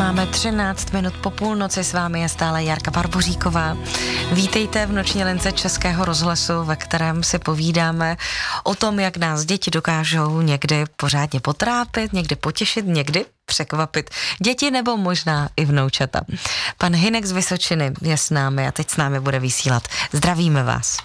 Máme 13 minut po půlnoci, s vámi je stále Jarka Barboříková. Vítejte v Noční lince Českého rozhlasu, ve kterém si povídáme o tom, jak nás děti dokážou někdy pořádně potrápit, někdy potěšit, někdy překvapit. Děti nebo možná i vnoučata. Pan Hynek z Vysočiny je s námi a teď s námi bude vysílat. Zdravíme vás.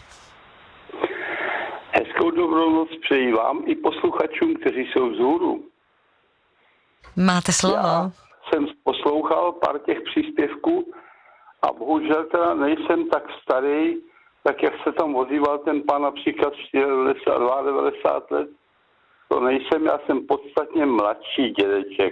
Hezkou dobrou noc přeji vám i posluchačům, kteří jsou vzhůru. Máte slovo. Já jsem poslouchal pár těch příspěvků a bohužel teda nejsem tak starý, tak jak se tam ozýval ten pán například 92 let. To nejsem, já jsem podstatně mladší dědeček.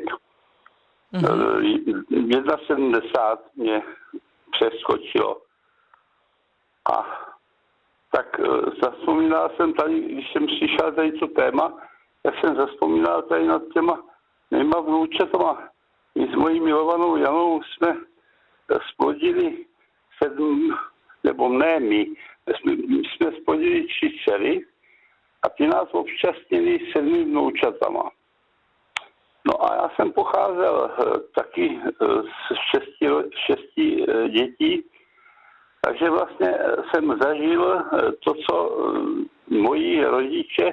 71 mě přeskočilo. A tak zavzpomínal jsem tady, když jsem slyšel tady to téma, jak jsem zavzpomínal tady nad těma mýma vnoučatama. My s mojí milovanou Janou jsme splodili 7, nebo ne my jsme splodili 3 dcery a ty nás obšťastnili 7 vnoučatama. No a já jsem pocházel taky z 6 dětí, takže vlastně jsem zažil to, co moji rodiče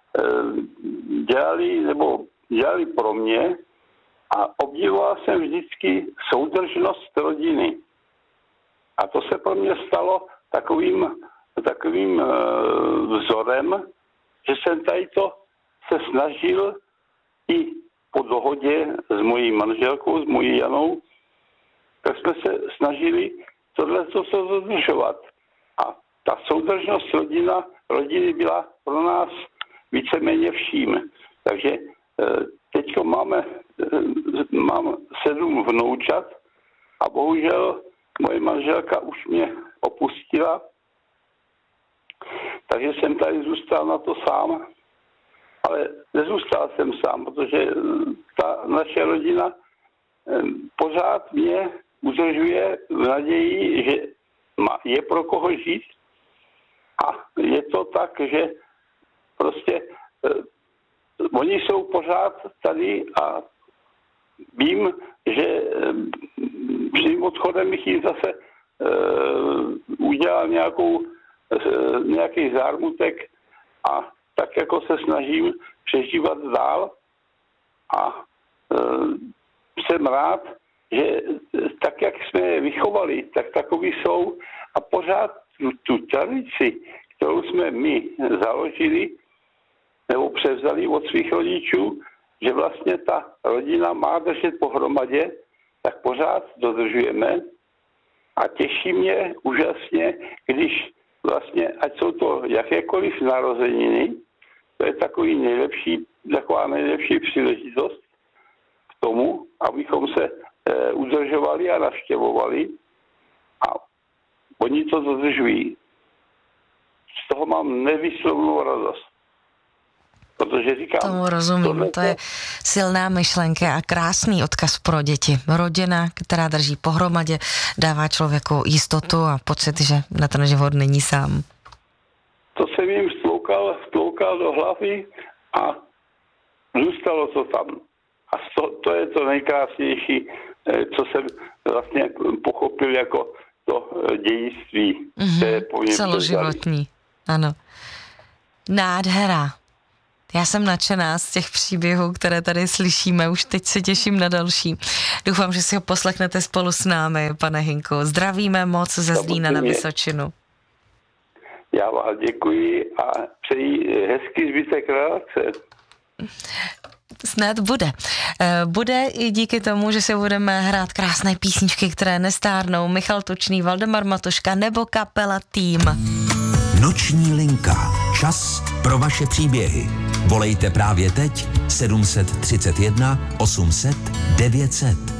dělali pro mě a obdivoval jsem vždycky soudržnost rodiny. A to se pro mě stalo takovým vzorem, že jsem tady to se snažil i po dohodě s mojí manželkou, s mojí Janou, tak jsme se snažili tohle dodržovat. A ta soudržnost rodiny byla pro nás víceméně vším. Takže teď mám 7 vnoučat a bohužel moje manželka už mě opustila, takže jsem tady zůstal na to sám. Ale nezůstal jsem sám, protože ta naše rodina pořád mě udržuje v naději, že je pro koho žít. A je to tak, že prostě oni jsou pořád tady a vím, že svým odchodem bych jim zase udělal nějaký zármutek a tak jako se snažím přežívat dál a jsem rád, že tak, jak jsme je vychovali, tak takový jsou a pořád tu tradici, kterou jsme my založili nebo převzali od svých rodičů, že vlastně ta rodina má držet pohromadě, tak pořád dodržujeme a těší mě úžasně, když vlastně, ať jsou to jakékoliv narozeniny, to je taková nejlepší příležitost k tomu, abychom se udržovali a navštěvovali a oni to dodržují. Z toho mám nevýslovnou radost. Protože říkám... Tomu rozumím, to je silná myšlenka a krásný odkaz pro děti. Rodina, která drží pohromadě, dává člověku jistotu a pocit, že na ten život není sám. To jsem jim vtloukal do hlavy a zůstalo to tam. A to je to nejkrásnější, co jsem vlastně pochopil jako to dějství. Celoživotní, ano. Nádhera. Já jsem nadšená z těch příběhů, které tady slyšíme, už teď se těším na další. Doufám, že si ho poslechnete spolu s námi, pane Hynku. Zdravíme moc ze Zlína na Vysočinu. Já vám děkuji a přeji hezký zbytek relace. Snad bude. Bude i díky tomu, že si budeme hrát krásné písničky, které nestárnou. Michal Tučný, Valdemar Matuška nebo kapela Tým. Noční linka. Čas pro vaše příběhy. Volejte právě teď 731 800 900.